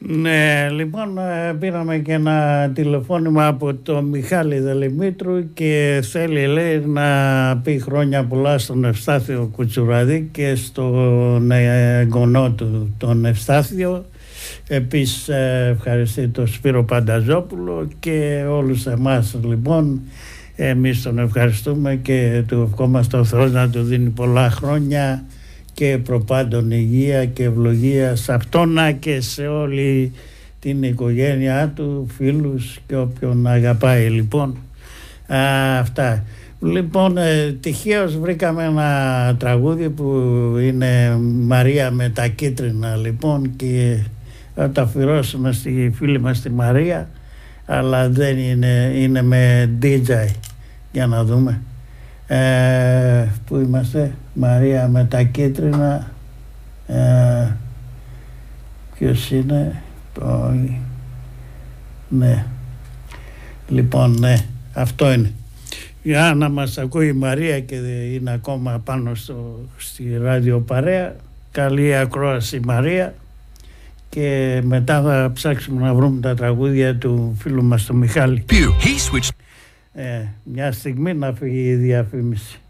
Ναι, λοιπόν, πήραμε και ένα τηλεφώνημα από τον Μιχάλη Δελημήτρου και θέλει, λέει, να πει χρόνια πολλά στον Ευστάθιο Κουτσουραδί και στον εγγονό του τον Ευστάθιο. Επίσης ευχαριστεί τον Σπύρο Πανταζόπουλο και όλους εμάς. Λοιπόν, εμείς τον ευχαριστούμε και του ευχόμαστε ο Θεός να του δίνει πολλά χρόνια και προπάντων υγεία και ευλογία σε αυτόνα και σε όλη την οικογένειά του, φίλους και όποιον αγαπάει. Λοιπόν, αυτά. Λοιπόν, τυχαίως βρήκαμε ένα τραγούδι που είναι Μαρία με τα κίτρινα, λοιπόν, και θα το αφιερώσουμε στη φίλη μας τη Μαρία, αλλά δεν είναι με DJ. Για να δούμε. Πού είμαστε? Μαρία με τα κίτρινα. Ποιος είναι? Ναι. Λοιπόν, ναι, αυτό είναι. Για να μας ακούει η Μαρία και είναι ακόμα πάνω στη ράδιο παρέα. Καλή ακρόαση, Μαρία. Και μετά θα ψάξουμε να βρούμε τα τραγούδια του φίλου μας του Μιχάλη. Μια στιγμή να φύγει η διαφήμιση.